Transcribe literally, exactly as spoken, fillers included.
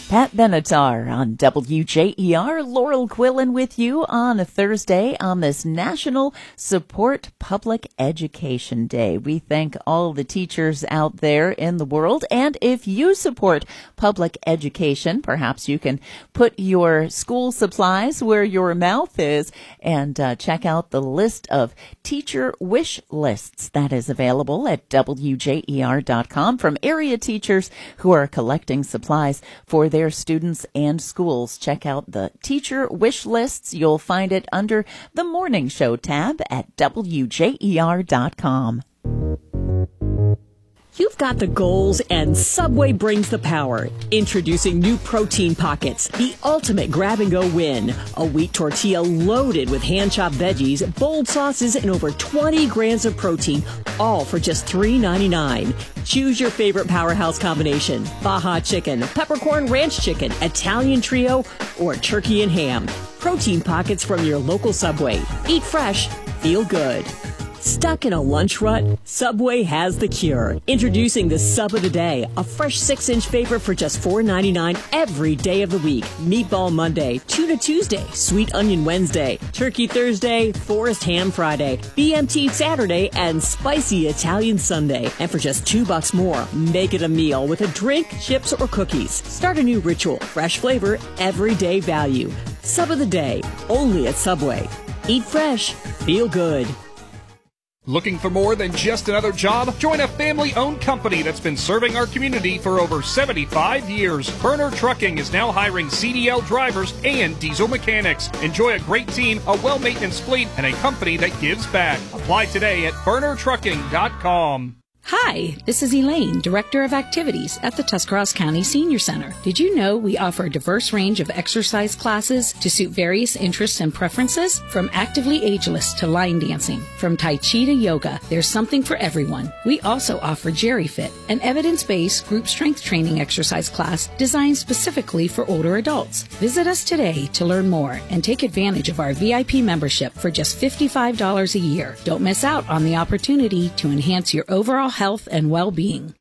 Pat Benatar on W J E R. Laurel Quillen with you on a Thursday on this National Support Public Education Day. We thank all the teachers out there in the world. And if you support public education, perhaps you can put your school supplies where your mouth is and uh, check out the list of teacher wish lists that is available at W J E R dot com from area teachers who are collecting supplies for their students and schools. Check out the teacher wish lists. You'll find it under the Morning Show tab at W J E R dot com. You've got the goals and Subway brings the power. Introducing new Protein Pockets, the ultimate grab-and-go win. A wheat tortilla loaded with hand-chopped veggies, bold sauces, and over twenty grams of protein, all for just three ninety-nine. Choose your favorite powerhouse combination: Baja chicken, peppercorn ranch chicken, Italian trio, or turkey and ham. Protein Pockets from your local Subway. Eat fresh, feel good. Stuck in a lunch rut? Subway has the cure. Introducing the Sub of the Day, a fresh six-inch favorite for just four ninety-nine every day of the week. Meatball Monday, Tuna Tuesday, Sweet Onion Wednesday, Turkey Thursday, Forest Ham Friday, B M T Saturday, and Spicy Italian Sunday. And for just two bucks more, make it a meal with a drink, chips, or cookies. Start a new ritual, fresh flavor, everyday value. Sub of the Day, only at Subway. Eat fresh, feel good. Looking for more than just another job? Join a family-owned company that's been serving our community for over seventy-five years. Burner Trucking is now hiring C D L drivers and diesel mechanics. Enjoy a great team, a well-maintained fleet, and a company that gives back. Apply today at burner trucking dot com. Hi, this is Elaine, Director of Activities at the Tuscarawas County Senior Center. Did you know we offer a diverse range of exercise classes to suit various interests and preferences? From actively ageless to line dancing, from Tai Chi to yoga, there's something for everyone. We also offer Jerry Fit, an evidence-based group strength training exercise class designed specifically for older adults. Visit us today to learn more and take advantage of our V I P membership for just fifty-five dollars a year. Don't miss out on the opportunity to enhance your overall health and well-being.